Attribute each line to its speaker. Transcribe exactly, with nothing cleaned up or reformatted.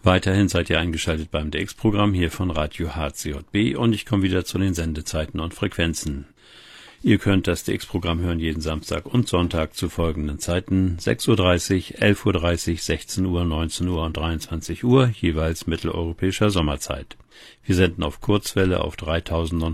Speaker 1: Weiterhin seid ihr eingeschaltet beim D X-Programm hier von Radio H C J B und ich komme wieder zu den Sendezeiten und Frequenzen. Ihr könnt das D X-Programm hören jeden Samstag und Sonntag zu folgenden Zeiten: sechs Uhr dreißig, elf Uhr dreißig, sechzehn Uhr, neunzehn Uhr und dreiundzwanzig Uhr, jeweils mitteleuropäischer Sommerzeit. Wir senden auf Kurzwelle auf dreitausendneunhundertdreißig